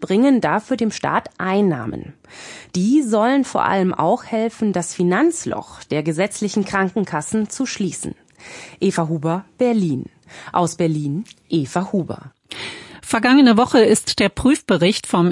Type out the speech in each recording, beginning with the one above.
bringen dafür dem Staat Einnahmen. Die sollen vor allem auch helfen, das Finanzloch der gesetzlichen Krankenkassen zu schließen. Eva Huber, Berlin. Aus Berlin, Eva Huber. Vergangene Woche ist der Prüfbericht vom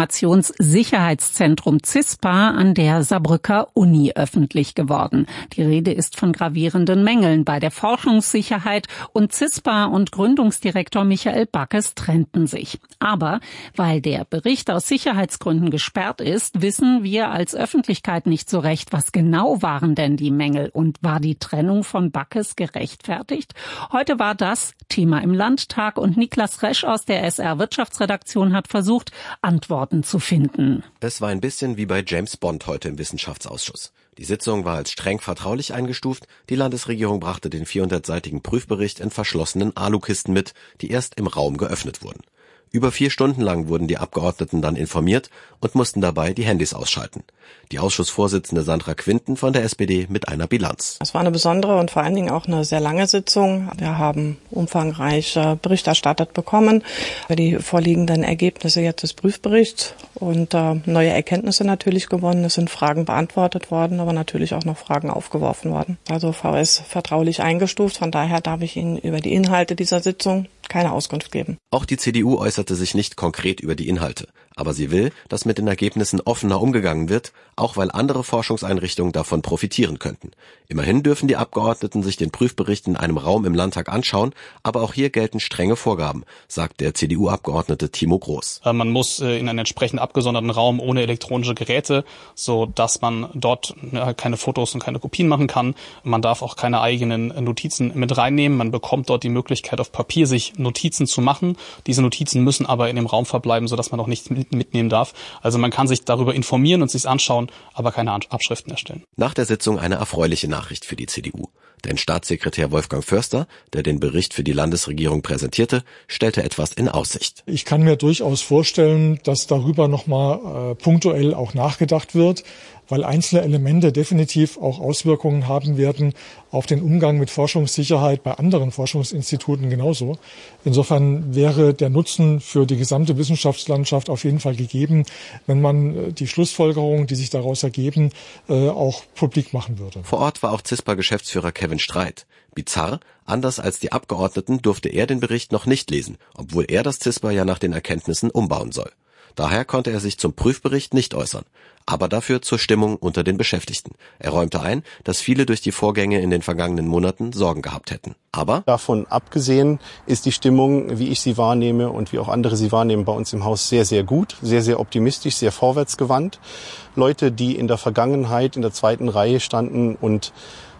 Informationssicherheitszentrum CISPA an der Saarbrücker Uni öffentlich geworden. Die Rede ist von gravierenden Mängeln bei der Forschungssicherheit und CISPA und Gründungsdirektor Michael Backes trennten sich. Aber weil der Bericht aus Sicherheitsgründen gesperrt ist, wissen wir als Öffentlichkeit nicht so recht, was genau waren denn die Mängel und war die Trennung von Backes gerechtfertigt? Heute war das Thema im Landtag und Niklas Resch aus der SR-Wirtschaftsredaktion hat versucht, Antworten zu finden. Es war ein bisschen wie bei James Bond heute im Wissenschaftsausschuss. Die Sitzung war als streng vertraulich eingestuft. Die Landesregierung brachte den 400-seitigen Prüfbericht in verschlossenen Alukisten mit, die erst im Raum geöffnet wurden. Über 4 Stunden lang wurden die Abgeordneten dann informiert und mussten dabei die Handys ausschalten. Die Ausschussvorsitzende Sandra Quinten von der SPD mit einer Bilanz. Es war eine besondere und vor allen Dingen auch eine sehr lange Sitzung. Wir haben umfangreich Bericht erstattet bekommen über die vorliegenden Ergebnisse jetzt des Prüfberichts und neue Erkenntnisse natürlich gewonnen. Es sind Fragen beantwortet worden, aber natürlich auch noch Fragen aufgeworfen worden. Also VS vertraulich eingestuft, von daher darf ich Ihnen über die Inhalte dieser Sitzung keine Auskunft geben. Auch die CDU äußerte sich nicht konkret über die Inhalte. Aber sie will, dass mit den Ergebnissen offener umgegangen wird, auch weil andere Forschungseinrichtungen davon profitieren könnten. Immerhin dürfen die Abgeordneten sich den Prüfbericht in einem Raum im Landtag anschauen, aber auch hier gelten strenge Vorgaben, sagt der CDU-Abgeordnete Timo Groß. Man muss in einen entsprechend abgesonderten Raum ohne elektronische Geräte, so dass man dort keine Fotos und keine Kopien machen kann. Man darf auch keine eigenen Notizen mit reinnehmen. Man bekommt dort die Möglichkeit, auf Papier sich Notizen zu machen. Diese Notizen müssen aber in dem Raum verbleiben, sodass man auch nichts mitnehmen darf. Also man kann sich darüber informieren und sich anschauen, aber keine Abschriften erstellen. Nach der Sitzung eine erfreuliche Nachricht für die CDU. Denn Staatssekretär Wolfgang Förster, der den Bericht für die Landesregierung präsentierte, stellte etwas in Aussicht. Ich kann mir durchaus vorstellen, dass darüber nochmal punktuell auch nachgedacht wird, weil einzelne Elemente definitiv auch Auswirkungen haben werden auf den Umgang mit Forschungssicherheit bei anderen Forschungsinstituten genauso. Insofern wäre der Nutzen für die gesamte Wissenschaftslandschaft auf jeden Fall gegeben, wenn man die Schlussfolgerungen, die sich daraus ergeben, auch publik machen würde. Vor Ort war auch CISPA-Geschäftsführer Kevin Streit. Bizarr, anders als die Abgeordneten durfte er den Bericht noch nicht lesen, obwohl er das CISPA ja nach den Erkenntnissen umbauen soll. Daher konnte er sich zum Prüfbericht nicht äußern, aber dafür zur Stimmung unter den Beschäftigten. Er räumte ein, dass viele durch die Vorgänge in den vergangenen Monaten Sorgen gehabt hätten. Aber davon abgesehen ist die Stimmung, wie ich sie wahrnehme und wie auch andere sie wahrnehmen, bei uns im Haus sehr, sehr gut, sehr, sehr optimistisch, sehr vorwärtsgewandt. Leute, die in der Vergangenheit in der zweiten Reihe standen und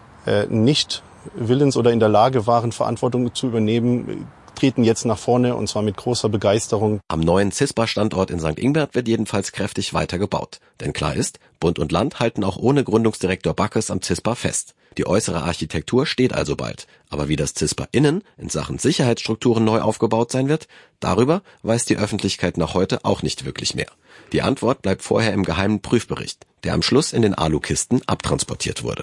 nicht willens oder in der Lage waren, Verantwortung zu übernehmen, treten jetzt nach vorne und zwar mit großer Begeisterung. Am neuen CISPA-Standort in St. Ingbert wird jedenfalls kräftig weiter gebaut. Denn klar ist, Bund und Land halten auch ohne Gründungsdirektor Backes am CISPA fest. Die äußere Architektur steht also bald. Aber wie das CISPA innen in Sachen Sicherheitsstrukturen neu aufgebaut sein wird, darüber weiß die Öffentlichkeit nach heute auch nicht wirklich mehr. Die Antwort bleibt vorher im geheimen Prüfbericht, der am Schluss in den Alukisten abtransportiert wurde.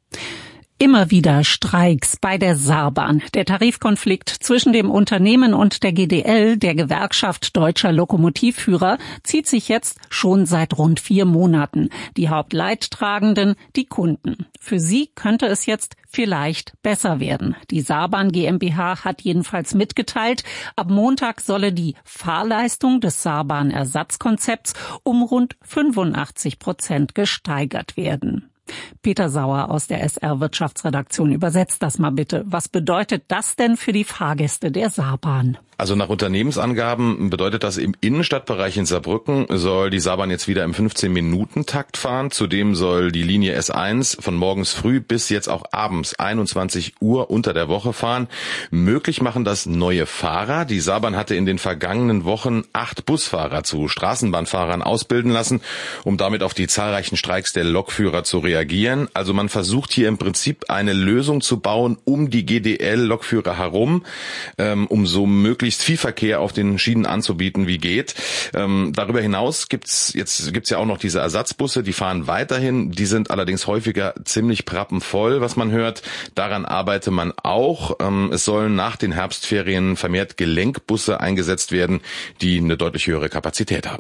Immer wieder Streiks bei der Saarbahn. Der Tarifkonflikt zwischen dem Unternehmen und der GDL, der Gewerkschaft Deutscher Lokomotivführer, zieht sich jetzt schon seit rund 4 Monaten. Die Hauptleidtragenden, die Kunden. Für sie könnte es jetzt vielleicht besser werden. Die Saarbahn GmbH hat jedenfalls mitgeteilt, ab Montag solle die Fahrleistung des Saarbahn-Ersatzkonzepts um rund 85% gesteigert werden. Peter Sauer aus der SR-Wirtschaftsredaktion übersetzt das mal bitte. Was bedeutet das denn für die Fahrgäste der Saarbahn? Also nach Unternehmensangaben bedeutet das, im Innenstadtbereich in Saarbrücken soll die Saarbahn jetzt wieder im 15-Minuten-Takt fahren. Zudem soll die Linie S1 von morgens früh bis jetzt auch abends 21 Uhr unter der Woche fahren. Möglich machen das neue Fahrer. Die Saarbahn hatte in den vergangenen Wochen 8 Busfahrer zu Straßenbahnfahrern ausbilden lassen, um damit auf die zahlreichen Streiks der Lokführer zu reagieren. Also man versucht hier im Prinzip eine Lösung zu bauen um die GDL-Lokführer herum, um so möglichst viel Verkehr auf den Schienen anzubieten, wie geht. Darüber hinaus gibt's ja auch noch diese Ersatzbusse, die fahren weiterhin. Die sind allerdings häufiger ziemlich prappenvoll, was man hört. Daran arbeite man auch. Es sollen nach den Herbstferien vermehrt Gelenkbusse eingesetzt werden, die eine deutlich höhere Kapazität haben.